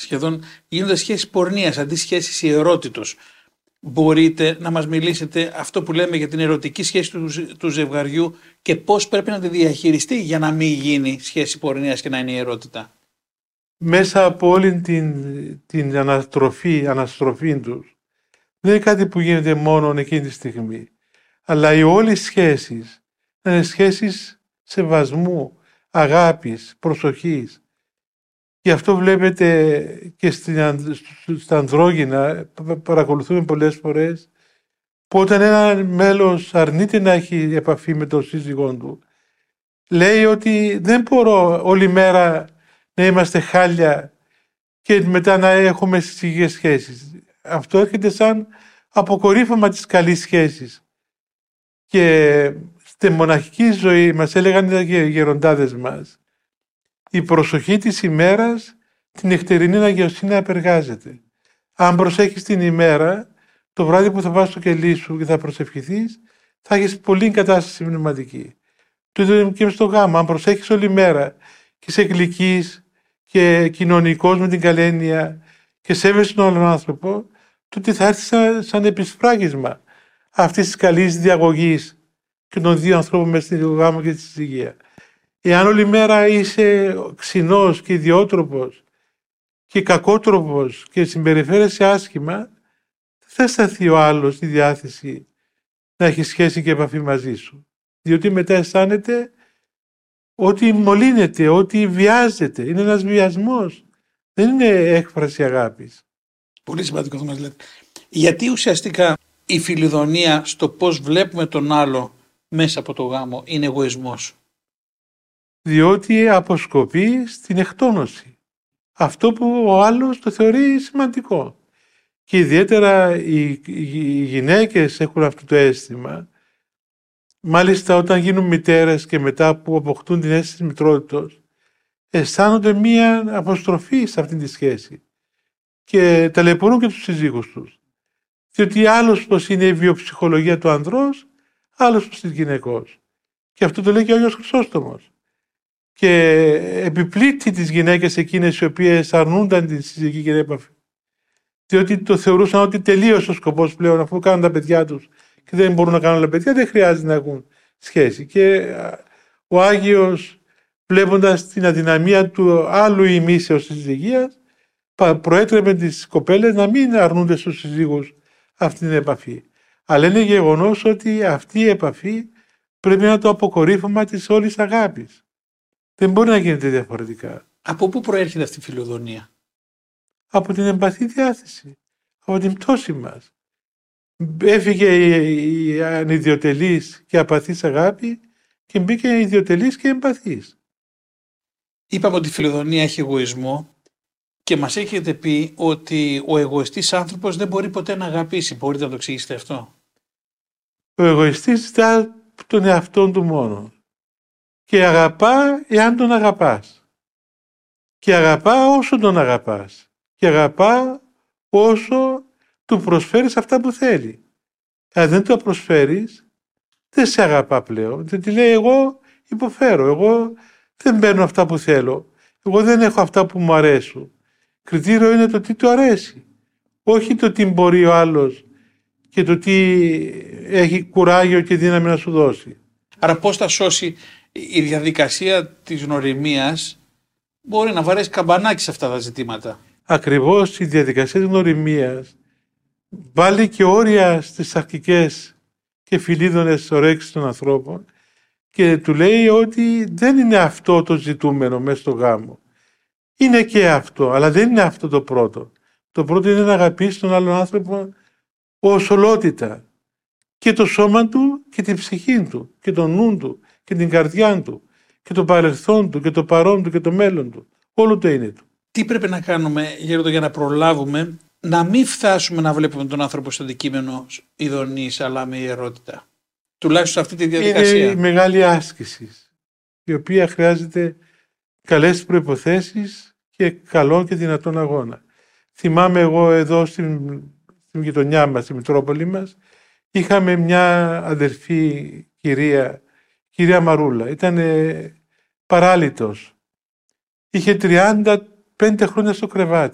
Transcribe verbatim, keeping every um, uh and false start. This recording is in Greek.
σχεδόν γίνονται σχέσεις πορνείας αντί σχέσεις ιερότητος. Μπορείτε να μας μιλήσετε αυτό που λέμε για την ερωτική σχέση του, του ζευγαριού και πώς πρέπει να τη διαχειριστεί για να μην γίνει σχέση πορνείας και να είναι ιερότητα? Μέσα από όλη την, την αναστροφή, αναστροφή τους, δεν είναι κάτι που γίνεται μόνο εκείνη τη στιγμή, αλλά οι όλες σχέσεις είναι σχέσεις σεβασμού, αγάπης, προσοχής. Γι' αυτό βλέπετε και στην, στα ανδρόγυνα, παρακολουθούμε πολλές φορές, που όταν ένα μέλος αρνείται να έχει επαφή με τον σύζυγό του, λέει ότι δεν μπορώ όλη μέρα να είμαστε χάλια και μετά να έχουμε συζυγικές σχέσεις. Αυτό έρχεται σαν αποκορύφωμα της καλής σχέσης. Και στη μοναχική ζωή μας έλεγαν οι γεροντάδες μας, η προσοχή της ημέρας την νυχτερινή αγιοσύνη απεργάζεται. Αν προσέχεις την ημέρα, το βράδυ που θα πας στο κελί σου και θα προσευχηθείς, θα έχεις πολύ κατάσταση πνευματική. Το ίδιο και στο γάμο. Αν προσέχεις όλη μέρα και είσαι γλυκής και κοινωνικός με την καλένεια και σέβεσαι τον άλλον άνθρωπο, τότε θα έρθει σαν, σαν επισφράγισμα αυτής της καλής διαγωγής και των δύο ανθρώπων μέσα στην γάμο και στη συζυγία. Εάν όλη μέρα είσαι ξινός και ιδιότροπος και κακότροπος και συμπεριφέρεσαι άσχημα, δεν θα σταθεί ο άλλος στη διάθεση να έχει σχέση και επαφή μαζί σου. Διότι μετά αισθάνεται ότι μολύνεται, ότι βιάζεται. Είναι ένας βιασμός. Δεν είναι έκφραση αγάπης. Πολύ σημαντικό θα μας λέτε. Γιατί ουσιαστικά η φιλιδονία στο πώς βλέπουμε τον άλλο μέσα από το γάμο είναι εγωισμός? Διότι αποσκοπεί στην εκτόνωση. Αυτό που ο άλλος το θεωρεί σημαντικό. Και ιδιαίτερα οι, οι γυναίκες έχουν αυτό το αίσθημα. Μάλιστα όταν γίνουν μητέρες και μετά που αποκτούν την αίσθηση της μητρότητος, αισθάνονται μία αποστροφή σε αυτή τη σχέση. Και ταλαιπωρούν και τους συζύγους τους. Διότι άλλος πως είναι η βιοψυχολογία του ανδρός, άλλος πως της γυναικός. Και αυτό το λέει και ο Άγιος Χρυσόστομος. Και επιπλήττει τις γυναίκες εκείνες οι οποίες αρνούνταν την συζυγική επαφή. Διότι το θεωρούσαν ότι τελείωσε ο σκοπός πλέον, αφού κάνουν τα παιδιά τους και δεν μπορούν να κάνουν τα παιδιά, δεν χρειάζεται να έχουν σχέση. Και ο Άγιος, βλέποντας την αδυναμία του άλλου ημίσεως της συζυγίας, προέτρεπε τις κοπέλες να μην αρνούνται στους συζύγους αυτή την επαφή. Αλλά είναι γεγονός ότι αυτή η επαφή πρέπει να είναι το αποκορύφωμα της όλης αγάπης. Δεν μπορεί να γίνεται διαφορετικά. Από πού προέρχεται αυτή η φιλοδονία? Από την εμπαθή διάθεση, από την πτώση μας. Έφυγε η ανιδιοτελής και απαθής αγάπη και μπήκε η ιδιοτελής και εμπαθής. Είπαμε ότι η φιλοδονία έχει εγωισμό και μας έχετε πει ότι ο εγωιστής άνθρωπος δεν μπορεί ποτέ να αγαπήσει. Μπορείτε να το εξηγήσετε αυτό? Ο εγωιστής ζητά τον εαυτόν του μόνο και αγαπά εάν τον αγαπάς. Και αγαπά όσο τον αγαπάς. Και αγαπά όσο του προσφέρεις αυτά που θέλει. Αν δεν το προσφέρεις, δεν σε αγαπά πλέον. Δεν τη λέει εγώ υποφέρω, εγώ δεν παίρνω αυτά που θέλω, εγώ δεν έχω αυτά που μου αρέσουν. Κριτήριο είναι το τι του αρέσει. Όχι το τι μπορεί ο άλλος και το τι έχει κουράγιο και δύναμη να σου δώσει. Άρα πώς θα σώσει η διαδικασία της γνωριμίας? Μπορεί να βαρέσει καμπανάκι σε αυτά τα ζητήματα. Ακριβώς η διαδικασία της γνωριμίας βάλει και όρια στις αρχικές και φιλίδωνες ορέξεις των ανθρώπων και του λέει ότι δεν είναι αυτό το ζητούμενο μέσα στο γάμο. Είναι και αυτό, αλλά δεν είναι αυτό το πρώτο. Το πρώτο είναι να αγαπήσει τον άλλον άνθρωπο ως ολότητα. Και το σώμα του και την ψυχή του και τον νου του και την καρδιά του και το παρελθόν του και το παρόν του και το μέλλον του. Όλο το είναι του. Τι πρέπει να κάνουμε, Γέροντα, για να προλάβουμε να μην φτάσουμε να βλέπουμε τον άνθρωπο στο αντικείμενο ειδονής αλλά με ιερότητα? Τουλάχιστον σε αυτή τη διαδικασία. Είναι η μεγάλη άσκηση, η οποία χρειάζεται καλές προϋποθέσεις και καλό και δυνατόν αγώνα. Θυμάμαι εγώ εδώ στην, στην γειτονιά μας, στη Μητρόπολη μας, είχαμε μια αδερφή κυρία, κυρία Μαρούλα. Ήταν παράλυτος. Είχε τριάντα πέντε χρόνια στο κρεβάτι.